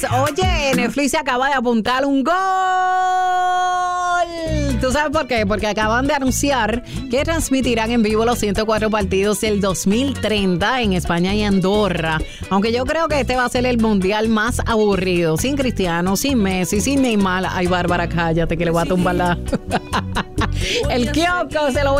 Oye, Netflix se acaba de apuntar un gol. ¿Tú sabes por qué? Porque acaban de anunciar que transmitirán en vivo los 104 partidos del 2030 en España y Andorra. Aunque yo creo que este va a ser el mundial más aburrido. Sin Cristiano, sin Messi, sin Neymar. Ay, Bárbara, cállate que le voy a tumbar la... el kiosco se lo voy